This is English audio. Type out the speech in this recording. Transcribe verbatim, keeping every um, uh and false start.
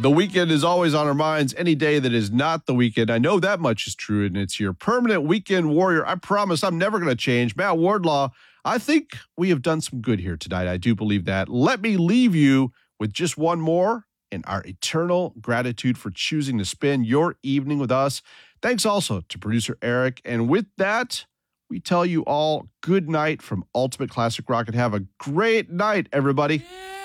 The weekend is always on our minds. Any day that is not the weekend, I know that much is true, and it's your permanent weekend warrior. I promise I'm never going to change. Matt Wardlaw, I think we have done some good here tonight. I do believe that. Let me leave you with just one more and our eternal gratitude for choosing to spend your evening with us. Thanks also to producer Eric. And with that, we tell you all good night from Ultimate Classic Rock, and have a great night, everybody.